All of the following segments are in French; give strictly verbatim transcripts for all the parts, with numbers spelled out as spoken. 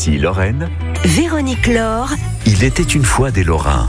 Ici Lorraine. Véronique Laure. Il était une fois des Lorrains.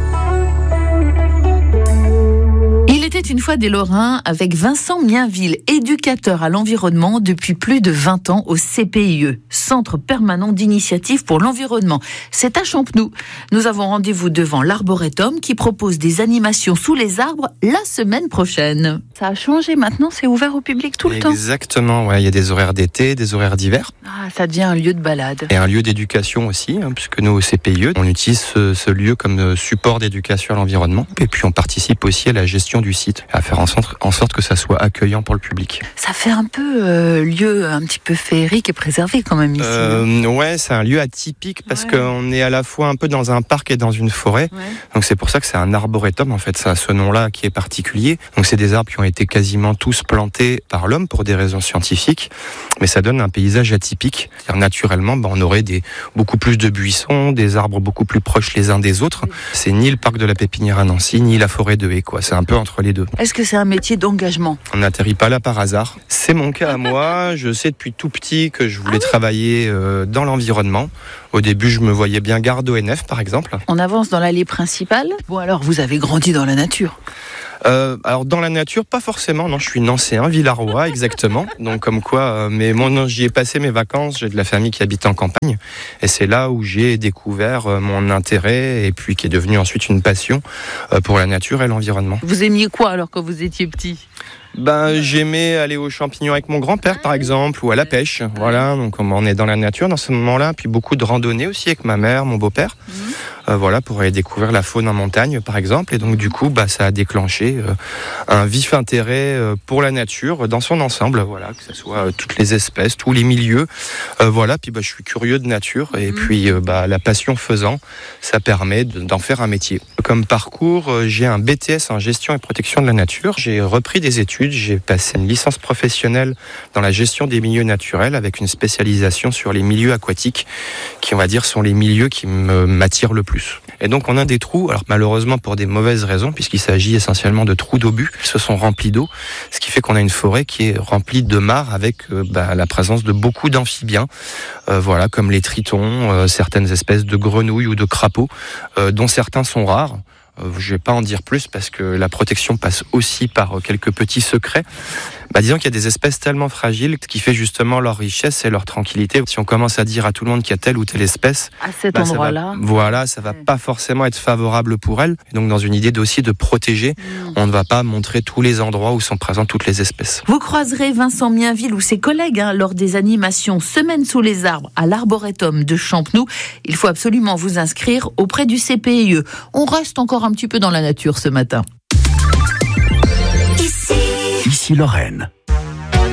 Il était une fois des Lorrains avec Vincent Mienville, éducateur à l'environnement depuis plus de vingt ans au C P I E, Centre permanent d'initiative pour l'environnement. C'est à Champenoux. Nous avons rendez-vous devant l'Arboretum qui propose des animations sous les arbres la semaine prochaine. Ça a changé maintenant, c'est ouvert au public tout le Exactement, temps. Exactement, ouais. Il y a des horaires d'été, des horaires d'hiver. Ah, ça devient un lieu de balade. Et un lieu d'éducation aussi, hein, puisque nous au C P I E, on utilise ce, ce lieu comme support d'éducation à l'environnement. Et puis on participe aussi à la gestion du site, à faire en sorte, en sorte que ça soit accueillant pour le public. Ça fait un peu euh, lieu un petit peu féerique et préservé quand même ici. Euh, ouais, c'est un lieu atypique parce ouais. qu'on est à la fois un peu dans un parc et dans une forêt. Ouais. Donc c'est pour ça que c'est un arboretum en fait, ça a ce nom-là qui est particulier. Donc c'est des arbres qui ont été quasiment tous plantés par l'homme pour des raisons scientifiques, mais ça donne un paysage atypique. C'est-à-dire, naturellement, ben, on aurait des, beaucoup plus de buissons, des arbres beaucoup plus proches les uns des autres. C'est ni le parc de la Pépinière à Nancy, ni la forêt de Haye, quoi. C'est un peu entre les deux. Est-ce que c'est un métier d'engagement ? On n'atterrit pas là par hasard. C'est mon cas à moi. Je sais depuis tout petit que je voulais ah oui travailler euh, dans l'environnement. Au début, je me voyais bien garde O N F, par exemple. On avance dans l'allée principale. Bon, alors, vous avez grandi dans la nature ? Euh, alors dans la nature, pas forcément. Non, je suis nancéen, Villaroy, exactement. Donc comme quoi, euh, mais moi j'y ai passé mes vacances. J'ai de la famille qui habite en campagne, et c'est là où j'ai découvert euh, mon intérêt et puis qui est devenu ensuite une passion euh, pour la nature et l'environnement. Vous aimiez quoi alors quand vous étiez petit ? Ben, j'aimais aller aux champignons avec mon grand-père, par exemple, ou à la pêche. Voilà, donc on est dans la nature dans ce moment-là. Puis beaucoup de randonnées aussi avec ma mère, mon beau-père. Mmh. Euh, voilà, pour aller découvrir la faune en montagne, par exemple. Et donc, du coup, bah, ça a déclenché euh, un vif intérêt euh, pour la nature dans son ensemble. Voilà, que ce soit euh, toutes les espèces, tous les milieux. Euh, voilà, puis bah, je suis curieux de nature. Et mmh. puis, euh, bah, la passion faisant, ça permet de, d'en faire un métier. Comme parcours, euh, j'ai un B T S en gestion et protection de la nature. J'ai repris des études. J'ai passé une licence professionnelle dans la gestion des milieux naturels avec une spécialisation sur les milieux aquatiques qui, on va dire, sont les milieux qui me, m'attirent le plus. Et donc, on a des trous, alors malheureusement pour des mauvaises raisons, puisqu'il s'agit essentiellement de trous d'obus, qui se sont remplis d'eau, ce qui fait qu'on a une forêt qui est remplie de mares avec euh, bah, la présence de beaucoup d'amphibiens, euh, voilà, comme les tritons, euh, certaines espèces de grenouilles ou de crapauds, euh, dont certains sont rares. Je ne vais pas en dire plus parce que la protection passe aussi par quelques petits secrets. Bah, disons qu'il y a des espèces tellement fragiles qui fait justement leur richesse et leur tranquillité. Si on commence à dire à tout le monde qu'il y a telle ou telle espèce, à cet bah, endroit-là, ça va, voilà, ça va ouais. pas forcément être favorable pour elles. Et donc dans une idée aussi de protéger, mmh. on ne va pas montrer tous les endroits où sont présentes toutes les espèces. Vous croiserez Vincent Mienville ou ses collègues hein, lors des animations Semaine sous les arbres à l'Arboretum de Champenoux. Il faut absolument vous inscrire auprès du C P I E. On reste encore un petit peu dans la nature ce matin. Ici, Ici Lorraine.